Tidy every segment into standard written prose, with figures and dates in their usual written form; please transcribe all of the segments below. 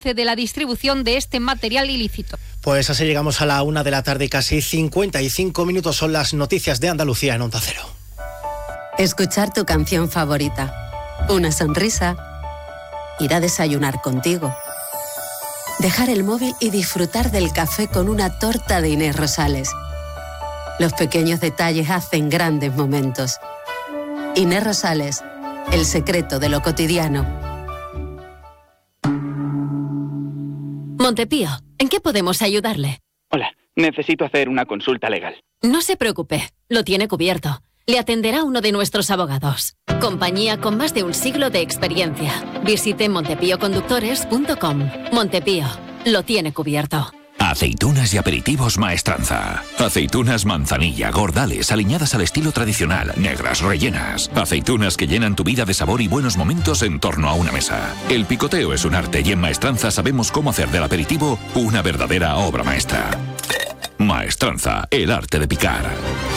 de la distribución de este material ilícito. Pues así llegamos a la 1 de la tarde, casi 55 minutos. Son las noticias de Andalucía en Onda Cero. Escuchar tu canción favorita, una sonrisa, ir a desayunar contigo, dejar el móvil y disfrutar del café con una torta de Inés Rosales. Los pequeños detalles hacen grandes momentos. Inés Rosales, el secreto de lo cotidiano. Montepío, ¿en qué podemos ayudarle? Hola, necesito hacer una consulta legal. No se preocupe, lo tiene cubierto. Le atenderá uno de nuestros abogados. Compañía con más de un siglo de experiencia. Visite montepíoconductores.com. Montepío, lo tiene cubierto. Aceitunas y aperitivos Maestranza. Aceitunas manzanilla, gordales, aliñadas al estilo tradicional, negras, rellenas. Aceitunas que llenan tu vida de sabor y buenos momentos en torno a una mesa. El picoteo es un arte y en Maestranza sabemos cómo hacer del aperitivo una verdadera obra maestra. Maestranza, el arte de picar.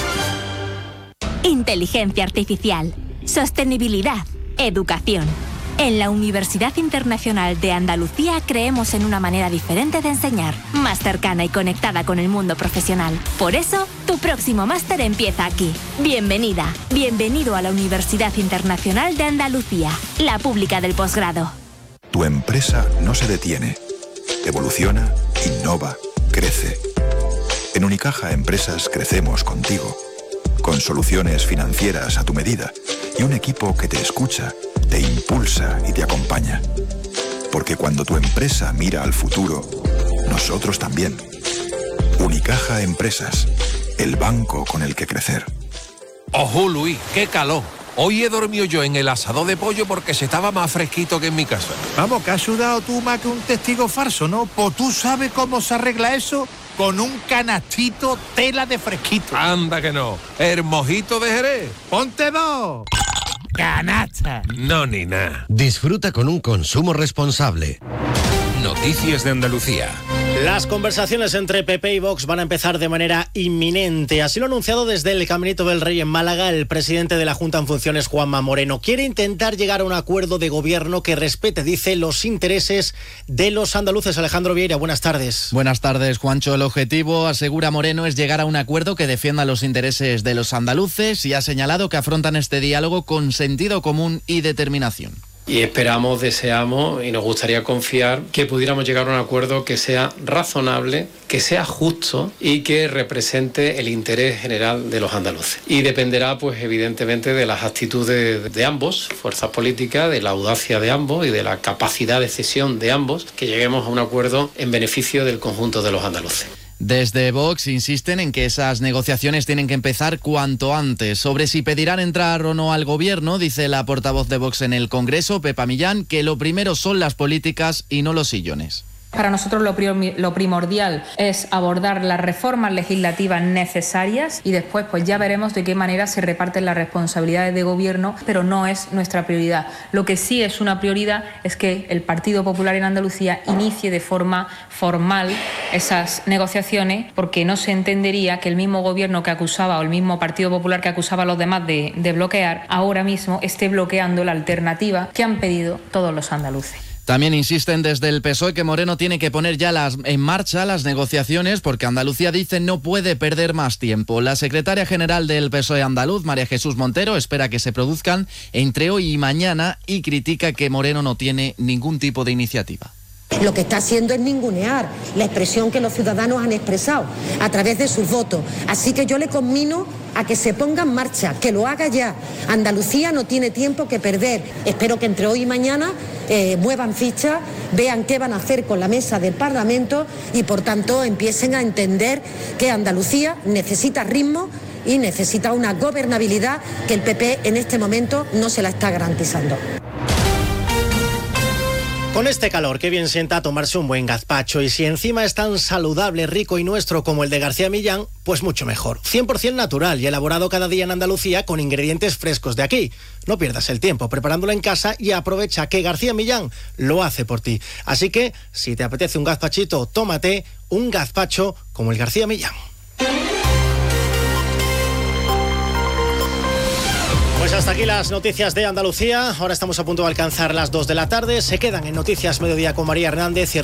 Inteligencia artificial, sostenibilidad, educación. En la Universidad Internacional de Andalucía creemos en una manera diferente de enseñar, más cercana y conectada con el mundo profesional. Por eso, tu próximo máster empieza aquí. Bienvenida, bienvenido a la Universidad Internacional de Andalucía, la pública del posgrado. Tu empresa no se detiene. Evoluciona, innova, crece. En Unicaja Empresas crecemos contigo, con soluciones financieras a tu medida y un equipo que te escucha, te impulsa y te acompaña. Porque cuando tu empresa mira al futuro, nosotros también. Unicaja Empresas, el banco con el que crecer. Ojo, Luis, qué calor. Hoy he dormido yo en el asador de pollo porque se estaba más fresquito que en mi casa. Vamos, que has sudado tú más que un testigo falso, ¿no? Pues tú sabes cómo se arregla eso con un canastito tela de fresquito. Anda que no. El mojito de Jerez. ¡Ponte dos! ¡Canasta! No, ni nada. Disfruta con un consumo responsable. Noticias de Andalucía. Las conversaciones entre PP y Vox van a empezar de manera inminente. Así lo ha anunciado desde el Caminito del Rey en Málaga el presidente de la Junta en funciones, Juanma Moreno. Quiere intentar llegar a un acuerdo de gobierno que respete, dice, los intereses de los andaluces. Alejandro Vieira, buenas tardes. Buenas tardes, Juancho. El objetivo, asegura Moreno, es llegar a un acuerdo que defienda los intereses de los andaluces y ha señalado que afrontan este diálogo con sentido común y determinación. Y esperamos, deseamos y nos gustaría confiar que pudiéramos llegar a un acuerdo que sea razonable, que sea justo y que represente el interés general de los andaluces. Y dependerá, pues evidentemente, de las actitudes de ambos, fuerzas políticas, de la audacia de ambos y de la capacidad de cesión de ambos, que lleguemos a un acuerdo en beneficio del conjunto de los andaluces. Desde Vox insisten en que esas negociaciones tienen que empezar cuanto antes. Sobre si pedirán entrar o no al gobierno, dice la portavoz de Vox en el Congreso, Pepa Millán, que lo primero son las políticas y no los sillones. Para nosotros lo primordial es abordar las reformas legislativas necesarias y después pues ya veremos de qué manera se reparten las responsabilidades de gobierno, pero no es nuestra prioridad. Lo que sí es una prioridad es que el Partido Popular en Andalucía inicie de forma formal esas negociaciones, porque no se entendería que el mismo gobierno que acusaba o el mismo Partido Popular que acusaba a los demás de bloquear, ahora mismo esté bloqueando la alternativa que han pedido todos los andaluces. También insisten desde el PSOE que Moreno tiene que poner ya en marcha las negociaciones porque Andalucía, dice, no puede perder más tiempo. La secretaria general del PSOE andaluz, María Jesús Montero, espera que se produzcan entre hoy y mañana y critica que Moreno no tiene ningún tipo de iniciativa. Lo que está haciendo es ningunear la expresión que los ciudadanos han expresado a través de sus votos. Así que yo le conmino a que se ponga en marcha, que lo haga ya. Andalucía no tiene tiempo que perder. Espero que entre hoy y mañana muevan ficha, vean qué van a hacer con la mesa del Parlamento y por tanto empiecen a entender que Andalucía necesita ritmo y necesita una gobernabilidad que el PP en este momento no se la está garantizando. Con este calor, qué bien sienta tomarse un buen gazpacho, y si encima es tan saludable, rico y nuestro como el de García Millán, pues mucho mejor. 100% natural y elaborado cada día en Andalucía con ingredientes frescos de aquí. No pierdas el tiempo preparándolo en casa y aprovecha que García Millán lo hace por ti. Así que, si te apetece un gazpachito, tómate un gazpacho como el García Millán. Pues hasta aquí las noticias de Andalucía. Ahora estamos a punto de alcanzar las 2 de la tarde. Se quedan en Noticias Mediodía con María Hernández y